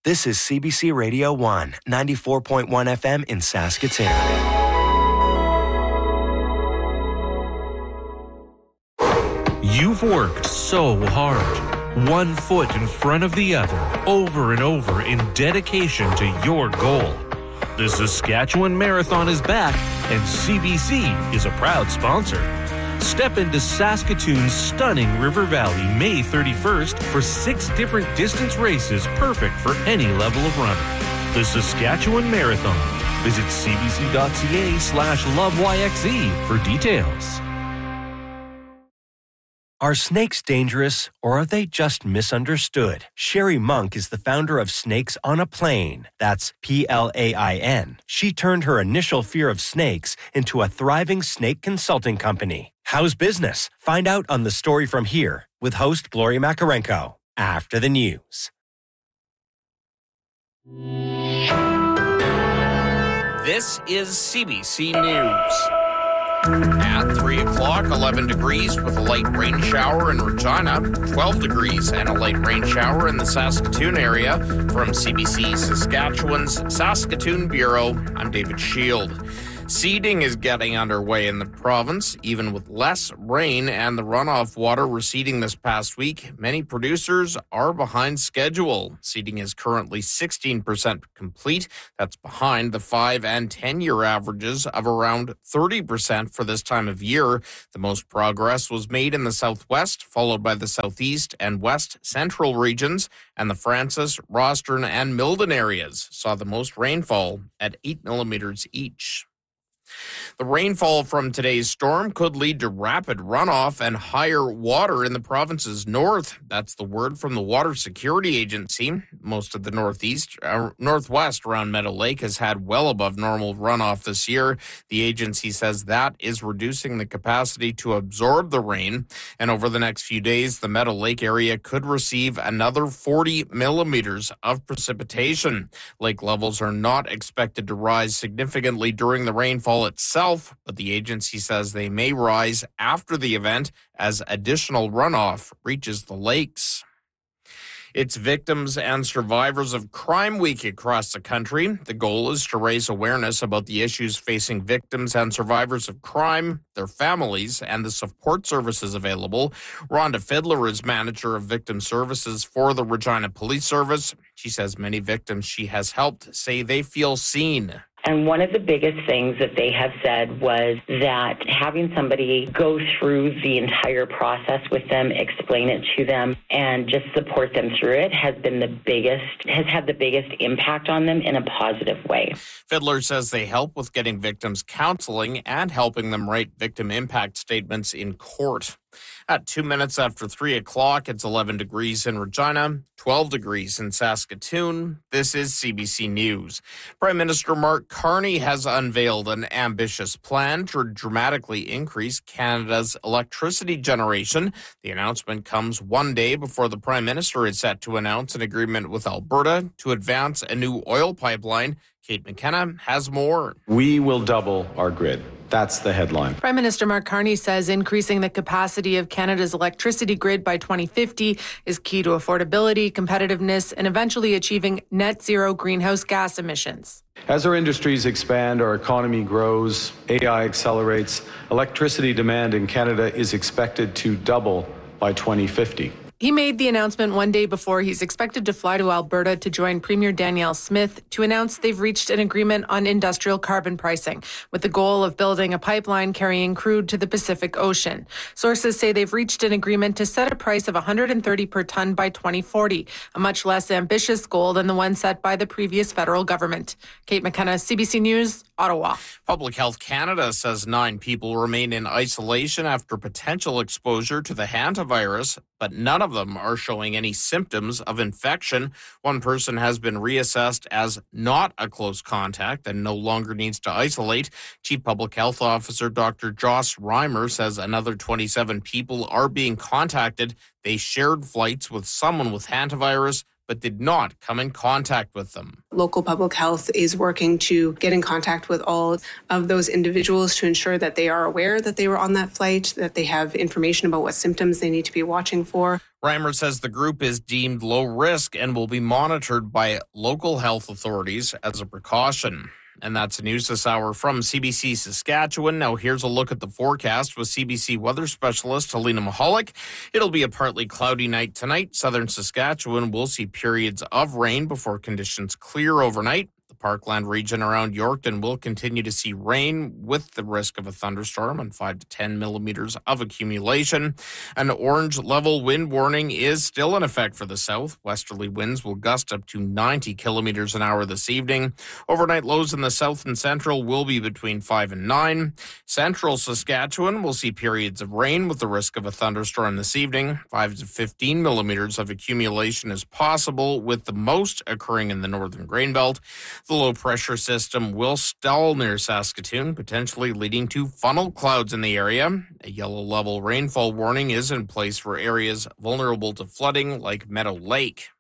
This is CBC Radio 1, 94.1 FM in Saskatoon. You've worked so hard, one foot in front of the other, over and over in dedication to your goal. The Saskatchewan Marathon is back, and CBC is a proud sponsor. Step into Saskatoon's stunning River Valley May 31st for 6 different distance races perfect for any level of runner. The Saskatchewan Marathon. Visit cbc.ca/loveyxe for details. Are snakes dangerous, or are they just misunderstood? Sherry Monk is the founder of Snakes on a Plane. That's PLAIN. She turned her initial fear of snakes into a thriving snake consulting company. How's business? Find out on The Story From Here with host Gloria Makarenko after the news. This is CBC News. At 3 o'clock, 11 degrees with a light rain shower in Regina, 12 degrees and a light rain shower in the Saskatoon area. From CBC Saskatchewan's Saskatoon Bureau, I'm David Shield. Seeding is getting underway in the province, even with less rain and the runoff water receding this past week. Many producers are behind schedule. Seeding is currently 16% complete. That's behind the 5 and 10-year averages of around 30% for this time of year. The most progress was made in the southwest, followed by the southeast and west central regions, and the Francis, Rostern, and Milden areas saw the most rainfall at 8 millimeters each. The rainfall from today's storm could lead to rapid runoff and higher water in the province's north. That's the word from the Water Security Agency. Most of the northwest around Meadow Lake has had well above normal runoff this year. The agency says that is reducing the capacity to absorb the rain. And over the next few days, the Meadow Lake area could receive another 40 millimeters of precipitation. Lake levels are not expected to rise significantly during the rainfall itself, but the agency says they may rise after the event as additional runoff reaches the lakes. It's Victims and Survivors of Crime Week across the country. The goal is to raise awareness about the issues facing victims and survivors of crime, their families, and the support services available. Rhonda Fiddler is manager of victim services for the Regina Police Service. She says many victims she has helped say they feel seen. And one of the biggest things that they have said was that having somebody go through the entire process with them, explain it to them, and just support them through it has had the biggest impact on them in a positive way. Fiddler says they help with getting victims counseling and helping them write victim impact statements in court. At 2 minutes after 3 o'clock, it's 11 degrees in Regina, 12 degrees in Saskatoon. This is CBC News. Prime Minister Mark Carney has unveiled an ambitious plan to dramatically increase Canada's electricity generation. The announcement comes one day before the Prime Minister is set to announce an agreement with Alberta to advance a new oil pipeline. Kate McKenna has more. We will double our grid. That's the headline. Prime Minister Mark Carney says increasing the capacity of Canada's electricity grid by 2050 is key to affordability, competitiveness, and eventually achieving net zero greenhouse gas emissions. As our industries expand, our economy grows, AI accelerates, electricity demand in Canada is expected to double by 2050. He made the announcement one day before he's expected to fly to Alberta to join Premier Danielle Smith to announce they've reached an agreement on industrial carbon pricing, with the goal of building a pipeline carrying crude to the Pacific Ocean. Sources say they've reached an agreement to set a price of $130 per ton by 2040, a much less ambitious goal than the one set by the previous federal government. Kate McKenna, CBC News, Ottawa. Public Health Canada says 9 people remain in isolation after potential exposure to the hantavirus, but none of them are showing any symptoms of infection. One person has been reassessed as not a close contact and no longer needs to isolate. Chief Public Health Officer Dr. Joss Reimer says another 27 people are being contacted. They shared flights with someone with hantavirus, but did not come in contact with them. Local public health is working to get in contact with all of those individuals to ensure that they are aware that they were on that flight, that they have information about what symptoms they need to be watching for. Reimer says the group is deemed low risk and will be monitored by local health authorities as a precaution. And that's the news this hour from CBC Saskatchewan. Now here's a look at the forecast with CBC weather specialist Helena Mahalik. It'll be a partly cloudy night tonight. Southern Saskatchewan will see periods of rain before conditions clear overnight. The Parkland region around Yorkton will continue to see rain with the risk of a thunderstorm and 5 to 10 millimeters of accumulation. An orange level wind warning is still in effect for the south. Westerly winds will gust up to 90 kilometers an hour this evening. Overnight lows in the south and central will be between 5 and 9. Central Saskatchewan will see periods of rain with the risk of a thunderstorm this evening. 5 to 15 millimeters of accumulation is possible, with the most occurring in the northern grain belt. The low-pressure system will stall near Saskatoon, potentially leading to funnel clouds in the area. A yellow-level rainfall warning is in place for areas vulnerable to flooding like Meadow Lake.